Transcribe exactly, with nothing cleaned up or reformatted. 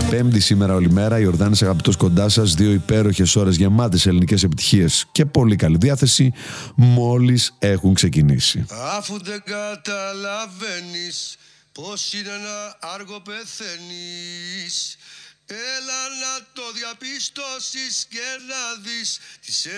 Πέμπτη σήμερα όλη μέρα, Ιορδάνης αγαπητός κοντά σας, δύο υπέροχες ώρες γεμάτες ελληνικές επιτυχίες και πολύ καλή διάθεση μόλις έχουν ξεκινήσει. Αφού δεν καταλαβαίνεις πως είναι ένα άργο πεθαίνεις, έλα να το διαπιστώσεις και να δεις τις